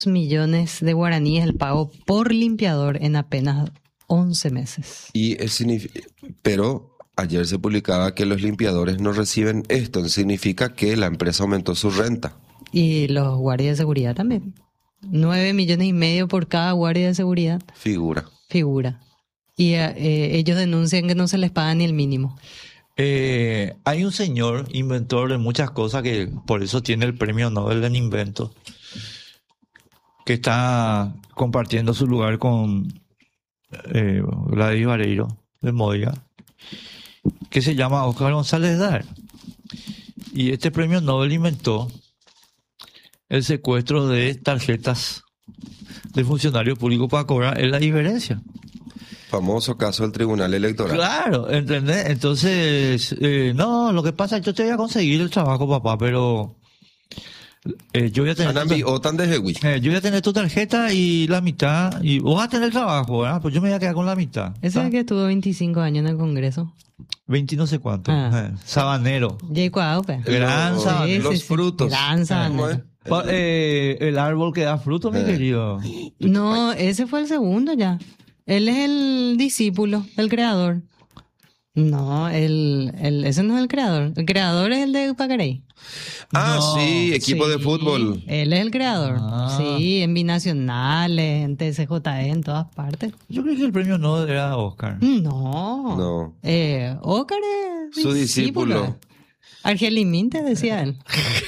millones de guaraníes el pago por limpiador en apenas 11 meses. Pero ayer se publicaba que los limpiadores no reciben esto. Significa que la empresa aumentó su renta. Y los guardias de seguridad también. 9,5 millones por cada guardia de seguridad. Figura. Y ellos denuncian que no se les paga ni el mínimo. Hay un señor inventor de muchas cosas que por eso tiene el premio Nobel en invento, que está compartiendo su lugar con Gladys Vareiro de Moya, que se llama Óscar González Dar. Y este premio Nobel inventó el secuestro de tarjetas de funcionarios públicos para cobrar en la diferencia. Famoso caso del Tribunal Electoral. Claro, ¿entendés? Entonces, no, lo que pasa es que yo te voy a conseguir el trabajo, papá, pero yo voy a tener yo voy a tener tu tarjeta y la mitad, y vos vas a tener el trabajo, ¿verdad? Pues yo me voy a quedar con la mitad. Ese es el que estuvo 25 años en el Congreso. 20 no sé cuánto. Sabanero. Gran sabanero. Los frutos. Gran sabanero. El árbol que da fruto, mi querido. No, ese fue el segundo ya. Él es el discípulo, el creador. No, ese no es el creador. El creador es el de Pacarey. Sí, equipo de fútbol. Él es el creador. Sí, en binacionales, en TCJE, en todas partes. Yo creo que el premio no era Oscar. No. Oscar es su discípulo. Argeliminte, decía él.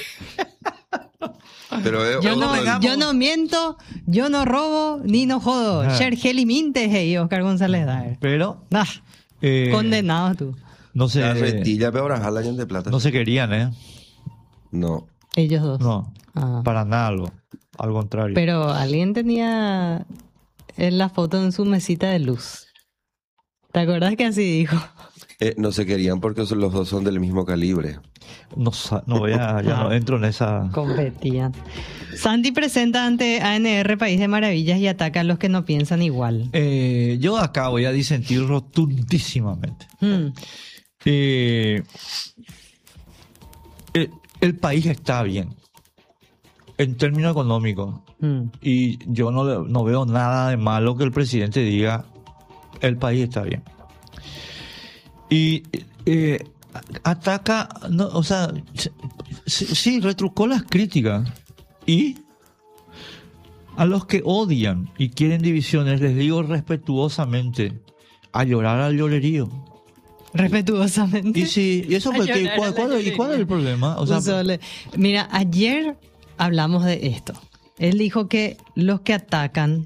Pero yo no miento, yo no robo, ni no jodo. Argeliminte, hey, Óscar González Dar. Pero condenado tú. No sé. La retilla peor a la de plata. No se querían, No. Ellos dos. No. Para nada, al contrario. Pero alguien tenía la foto en su mesita de luz. ¿Te acuerdas que así dijo? No se querían porque los dos son del mismo calibre. No voy ya no entro en esa. Competían. Santi presenta ante ANR País de Maravillas y ataca a los que no piensan igual. Yo acá voy a disentir rotundísimamente. El país está bien en términos económicos y yo no veo nada de malo que el presidente diga el país está bien. Y ataca, no, o sea, sí, retrucó las críticas. Y a los que odian y quieren divisiones, les digo respetuosamente, a llorar al llorerío. Respetuosamente. Y sí, y eso ¿cuál es el problema? O sea, mira, ayer hablamos de esto. Él dijo que los que atacan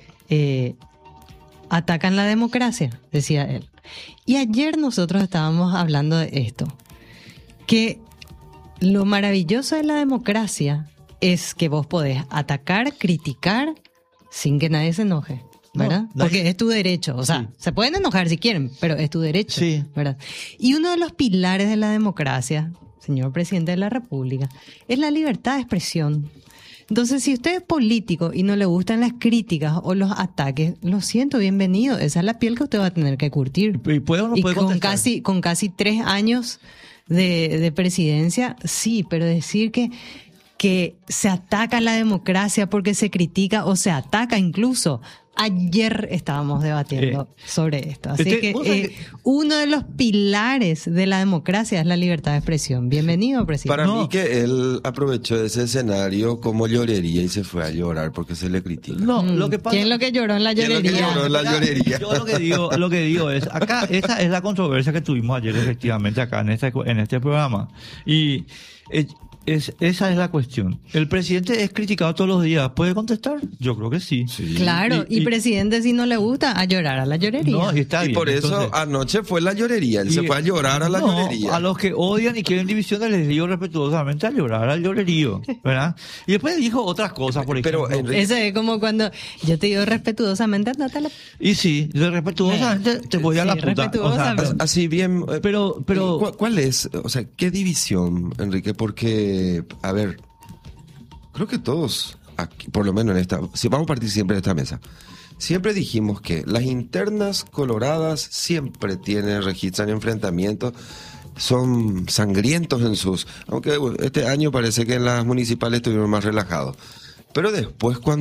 la democracia, decía él. Y ayer nosotros estábamos hablando de esto, que lo maravilloso de la democracia es que vos podés atacar, criticar, sin que nadie se enoje, ¿verdad? Porque es tu derecho, o sea, se pueden enojar si quieren, pero es tu derecho, ¿verdad? Y uno de los pilares de la democracia, señor presidente de la República, es la libertad de expresión. Entonces, si usted es político y no le gustan las críticas o los ataques, lo siento, bienvenido. Esa es la piel que usted va a tener que curtir. ¿Y puede o no puede contestar? Con casi 3 años de presidencia, sí, pero decir que se ataca la democracia porque se critica o se ataca incluso. Ayer estábamos debatiendo sobre esto. Así que uno de los pilares de la democracia es la libertad de expresión. Bienvenido, presidente. Para mí que él aprovechó ese escenario como llorería y se fue a llorar porque se le critica. No, lo que pasa... ¿Quién es lo que lloró en la llorería? Yo lo que digo es, acá, esa es la controversia que tuvimos ayer efectivamente acá en este programa. Y... esa es la cuestión. ¿El presidente es criticado todos los días? ¿Puede contestar? Yo creo que sí. Claro, y presidente, si no le gusta, a llorar a la llorería. No, y está bien. Y por eso entonces, anoche fue la llorería. Él se fue a llorar a la llorería. A los que odian y quieren divisiones les digo respetuosamente a llorar al llorerío, ¿verdad? Y después dijo otras cosas, por ejemplo. Pero ese es como cuando yo te digo respetuosamente, andate a la... Y sí, respetuosamente te voy a la puta. O sea, así bien... Pero ¿cuál es? O sea, ¿qué división, Enrique? Porque a ver, creo que todos aquí, por lo menos si vamos a partir siempre de esta mesa, siempre dijimos que las internas coloradas siempre registran enfrentamientos, son sangrientos aunque este año parece que en las municipales estuvieron más relajados. Pero después, cuando